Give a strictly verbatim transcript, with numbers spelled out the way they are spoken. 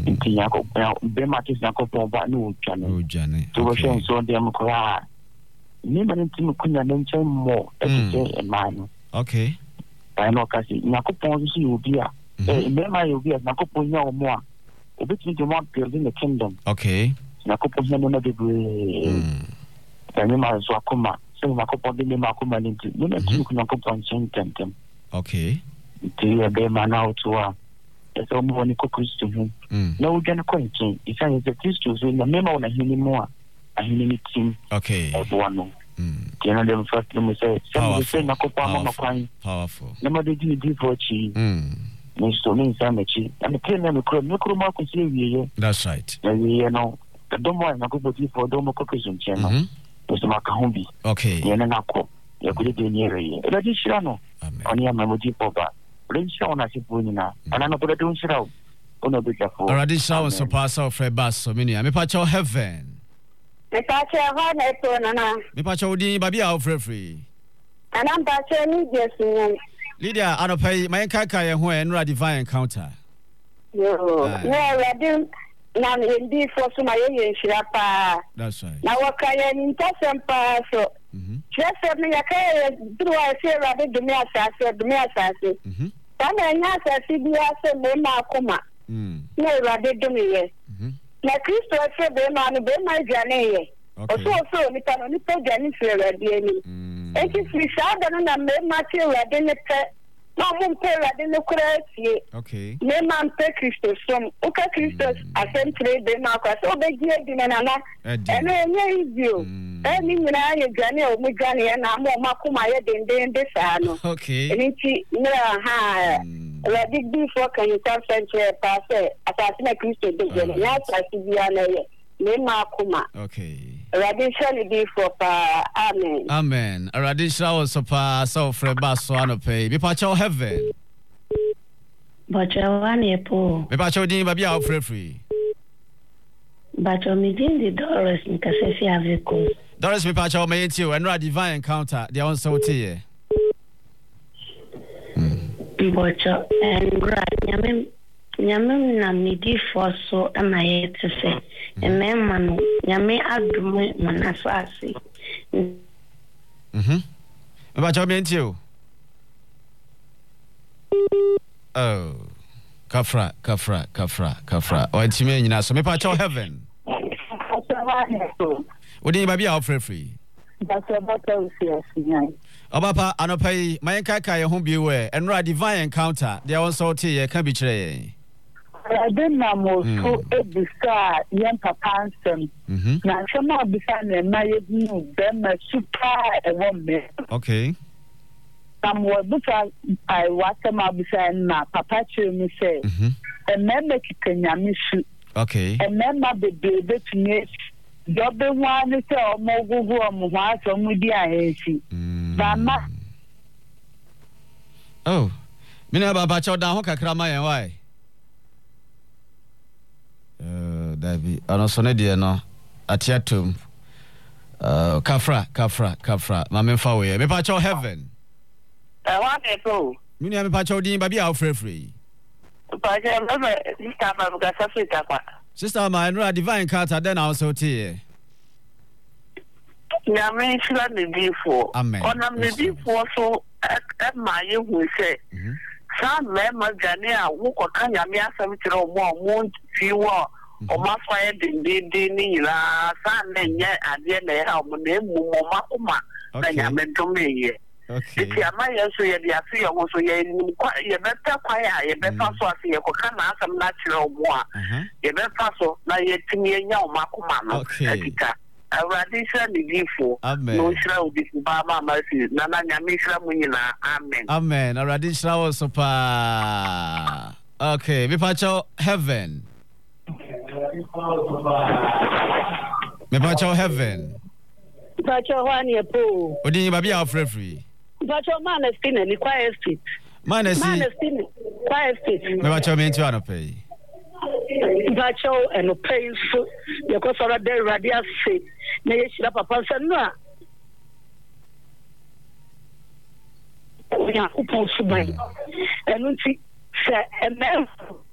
nti yakopon be matis yakopon ba no twa no twa no to wo shen so dem kra ni man nti kunya no nchen mo e ke e man okay I know kasi yakopon so obi a eh be ma obi a yakopon nya omo a obetini to want building the kingdom okay yakopon nya no na bebre tani ma so akoma so yakopon de me ma akoma ni nti ni na nti kunya yakopon chen tentem okay nti e be ma na oto a so mo ni ko Kristo hu na wo gane ko ntin isa ye Kristo so na me ma wona hini mo a ahini ni tim okay e bo no mm tiena dem first no say say say na ko pa ma kwan powerful na ma de di di for chi mm ni so ni sa me chi na ke na me kro me kro ma ko si wiye that's right na wiye no the do mo na ko di for do mo ko Kristo chen no so ma ka humbi okay ye na ko ye ko de ni re ye e di shira no oni ya ma mo di for ba Rensha ona sipuni ana no pode unshira ono bija fo already show so pass off for bus so many me pa cho heaven me pa cho ha na to na me pa cho din ba bia free free ana pa cho ni jesu Lydia anopai my kaka ye ho enra divine encounter yo no ready na ndi for so my ye nshira pa that's right na wakaya ni ntasem pa so Chese me yakaya duwa se rabe dumia sase dumia sase. Mhm. Tana nya sase bia se me ma akoma. Mhm. Na rabe dumiye. Mhm. Na Kristo se be ma no be ma jane ye. Oso oso ni tano ni to jane se rabe ni. Mhm. Eki fi sada no na me ma se rabe ne pe. Na mo pe rabe ne kura tie. Okay. Me ma pe Kristo som. O ka Kristo asentre be ma kwa so be gie di na na. Eno enye izio. Eni mina ye gane o mu gane na mo makoma ye denden de sa no okay enti na ha ready before can you tell century pass asasi na Kristo de gane ya asasi bia na ye me makoma okay ready shall be for pa amen amen ready shall so pa so for baso anope be pa cho heaven but you want e po be pa cho din ba bia free free but o mi din di dollars ni kasesi aveko Doris me pa cho me enti o enra divine encounter they on so tie mm bocho enra nyame nyame na midi foso na yete se emema no nyame adume manasasi mhm me pa cho me enti o oh kafra kafra kafra kafra o enti me nyina so me pa cho heaven Odi ba bia free free. That's about to see. Obapa anopai my kaka ye ho biwe enra divine encounter they on so tie ye ka bi kire. I don't know so ebisa yan papa ansem. Na chama obisa na ma ye nu be ma super e wo me. Okay. Am wo buta I wata ma obisa na papa chere mi say. Mhm. E me me kikanya mi su. Okay. E me ma bebe betune Jobe one say omo gugu omo wa so mu di ahensi. Mama. Oh. Mina baba cho dan ho kakra ma yen why? Uh David, ano so ne de no atiatum. Uh kafra, kafra, kafra. Ma me fa we. Me pa cho heaven. I want to go. Mina me pa cho din ba bia free free. Pa je me sister ma buka Africa kwa. Sister ma enra divine encounter then also tie. Nyame shira ne before. Amen. Ona me before so e ma ye hu se. Sa me ma gane a wo ko kan nyame asam kire o mo mo fi wo o ma fa ye din din ni la sa ne nye ade na ya mo na emu mo ma kuma na nyame domeye. Okay. Iti ama yeso ye dia fi ye wo so ye ni kwa ye beta kwa ya ye beta so afi ye ko kan na asam na kire o mo a. Ye beta so na ye timi nya o ma kuma no. Akika. Awradisha ni bifo. No shira udifu ba ma masi na na nyame shira mu nyina. Amen. Amen. Awradisha wo so pa. Okay, me pa cho heaven. Me pa cho heaven. Pa cho wani epo. Odi ba bia free free. Pa cho man estin ni quiet street. Man estin. Man estin quiet street. Me pa cho me nti ano pay. Bacho and pay so you go for the radio say na ye shira papa say no a ya ku po so bai enu ti se emem